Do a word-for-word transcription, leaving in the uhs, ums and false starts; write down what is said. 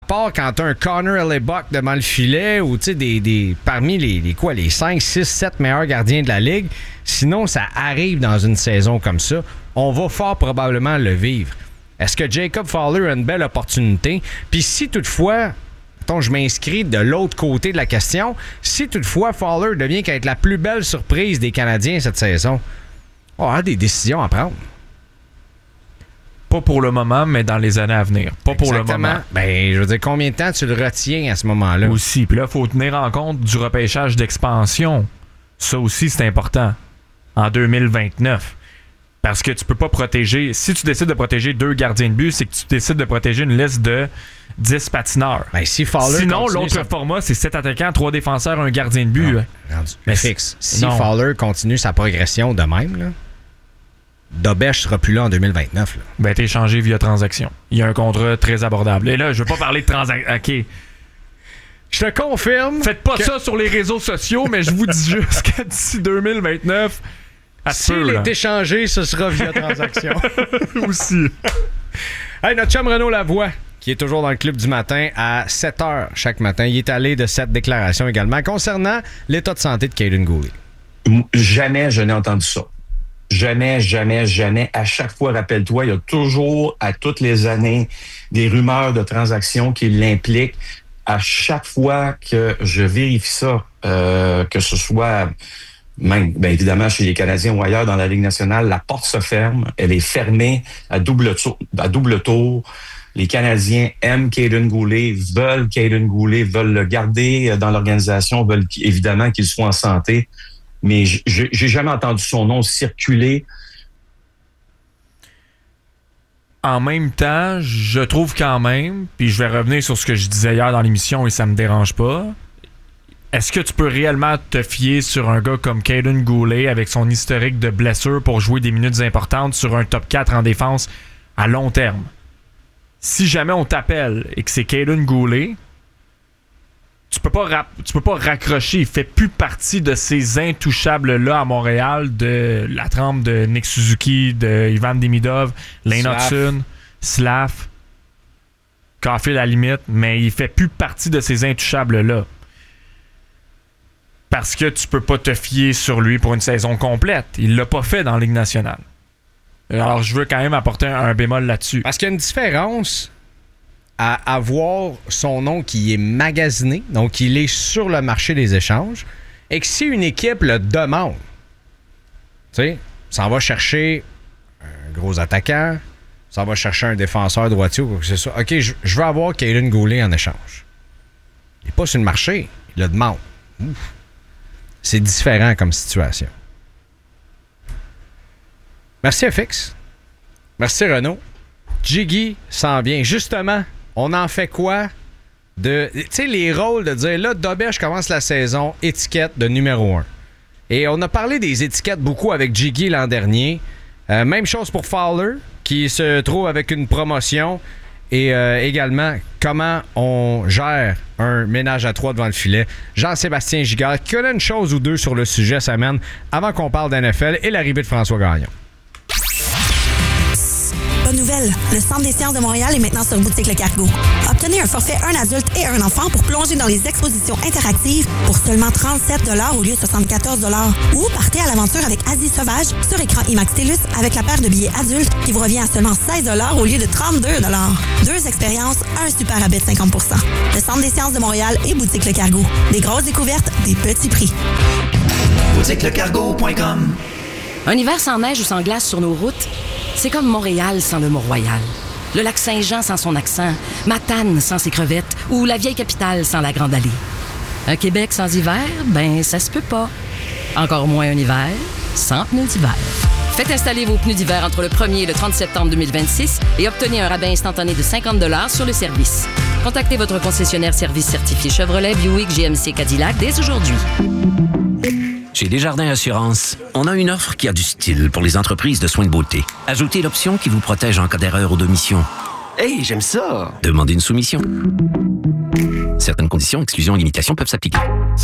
part quand t'as un Connor Hellebuck devant le filet ou des, des, parmi les, les, quoi, les cinq, six, sept meilleurs gardiens de la Ligue. Sinon, ça arrive dans une saison comme ça. On va fort probablement le vivre. Est-ce que Jacob Fowler a une belle opportunité? Puis si toutefois, attends, je m'inscris de l'autre côté de la question, si toutefois Fowler devient qu'à être la plus belle surprise des Canadiens cette saison, on va avoir des décisions à prendre. Pas pour le moment, mais dans les années à venir. Pas pour Exactement. le moment. Ben, je veux dire, combien de temps tu le retiens à ce moment-là? Aussi. Puis là, il faut tenir en compte du repêchage d'expansion. Ça aussi, c'est important. En deux mille vingt-neuf. Parce que tu peux pas protéger... Si tu décides de protéger deux gardiens de but, c'est que tu décides de protéger une liste de dix patineurs. Ben, si Fowler Sinon, continue l'autre sa... format, c'est sept attaquants, trois défenseurs, un gardien de but. Non, rendu... Mais fixe. Si non. Fowler continue sa progression de même, là, Dobèche sera plus là en deux mille vingt-neuf. Là. Ben, t'es échangé via transaction. Il y a un contrat très abordable. Et là, je veux pas parler de transaction. OK. Je te confirme. Faites pas que... ça sur les réseaux sociaux, mais je vous dis juste que d'ici deux mille vingt-neuf, s'il est échangé, ce sera via transaction. Aussi. Hey, notre chum Renaud Lavoie, qui est toujours dans le club du matin à sept heures chaque matin. Il est allé de cette déclaration également concernant l'état de santé de Kaiden Guhle. Jamais je n'ai entendu ça. Jamais, jamais, jamais. À chaque fois, rappelle-toi, il y a toujours, à toutes les années, des rumeurs de transactions qui l'impliquent. À chaque fois que je vérifie ça, euh, que ce soit même, bien évidemment, chez les Canadiens ou ailleurs dans la Ligue nationale, la porte se ferme. Elle est fermée à double tour. À double tour. Les Canadiens aiment Kaiden Guhle, veulent Kaiden Guhle, veulent le garder dans l'organisation, veulent évidemment qu'il soit en santé. Mais j'ai jamais entendu son nom circuler. En même temps, je trouve quand même, puis je vais revenir sur ce que je disais hier dans l'émission et ça me dérange pas, est-ce que tu peux réellement te fier sur un gars comme Kaiden Guhle avec son historique de blessure pour jouer des minutes importantes sur un top quatre en défense à long terme? Si jamais on t'appelle et que c'est Kaiden Guhle, Tu peux pas rap- tu peux pas raccrocher. Il fait plus partie de ces intouchables-là à Montréal, de la trempe de Nick Suzuki, de Ivan Demidov, Lane Hudson, Slav, Caulfield à la limite, mais il fait plus partie de ces intouchables-là. Parce que tu peux pas te fier sur lui pour une saison complète. Il l'a pas fait dans la Ligue nationale. Alors, je veux quand même apporter un, un bémol là-dessus. Parce qu'il y a une différence à avoir son nom qui est magasiné, donc il est sur le marché des échanges, et que si une équipe le demande, tu sais, s'en va chercher un gros attaquant, s'en va chercher un défenseur droitier ou quoi que ce soit, OK, je, je veux avoir Kaiden Guhle en échange. Il n'est pas sur le marché, il le demande. Ouf. C'est différent comme situation. Merci F X. Merci Renaud. Jiggy s'en vient. Justement, on en fait quoi de... Tu sais, les rôles de dire, là, Dobèche commence la saison, étiquette de numéro un. Et on a parlé des étiquettes beaucoup avec Jiggy l'an dernier. Euh, même chose pour Fowler, qui se trouve avec une promotion. Et euh, également, comment on gère un ménage à trois devant le filet. Jean-Sébastien Giguère, qui a une chose ou deux sur le sujet cette semaine, avant qu'on parle d'N F L et l'arrivée de François Gagnon. Bonne nouvelle, le Centre des sciences de Montréal est maintenant sur Boutique Le Cargo. Obtenez un forfait un adulte et un enfant pour plonger dans les expositions interactives pour seulement trente-sept dollars au lieu de soixante-quatorze dollars. Ou partez à l'aventure avec Asie Sauvage sur écran IMAX TELUS avec la paire de billets adultes qui vous revient à seulement seize dollars au lieu de trente-deux dollars. Deux expériences, un super rabais de cinquante pour cent. Le Centre des sciences de Montréal et Boutique Le Cargo. Des grosses découvertes, des petits prix. boutique le cargo point com. Un hiver sans neige ou sans glace sur nos routes, c'est comme Montréal sans le Mont-Royal, le lac Saint-Jean sans son accent, Matane sans ses crevettes ou la vieille capitale sans la Grande Allée. Un Québec sans hiver, ben ça se peut pas. Encore moins un hiver sans pneus d'hiver. Faites installer vos pneus d'hiver entre le premier et le trente septembre deux mille vingt-six et obtenez un rabais instantané de cinquante dollars sur le service. Contactez votre concessionnaire service certifié Chevrolet, Buick, G M C, Cadillac dès aujourd'hui. Chez Desjardins Assurance, on a une offre qui a du style pour les entreprises de soins de beauté. Ajoutez l'option qui vous protège en cas d'erreur ou d'omission. Hey, j'aime ça! Demandez une soumission. Certaines conditions, exclusions et limitations peuvent s'appliquer.